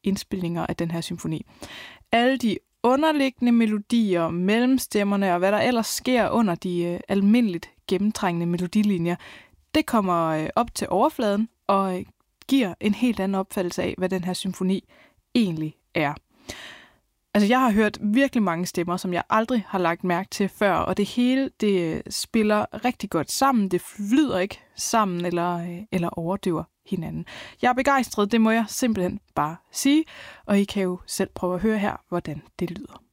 indspilninger af den her symfoni. Alle de underliggende melodier, mellemstemmerne og hvad der ellers sker under de almindeligt gennemtrængende melodilinjer, det kommer op til overfladen og giver en helt anden opfattelse af, hvad den her symfoni egentlig er. Altså, jeg har hørt virkelig mange stemmer, som jeg aldrig har lagt mærke til før, og det hele, det spiller rigtig godt sammen. Det flyder ikke sammen eller overdøver hinanden. Jeg er begejstret, det må jeg simpelthen bare sige, og I kan jo selv prøve at høre her, hvordan det lyder.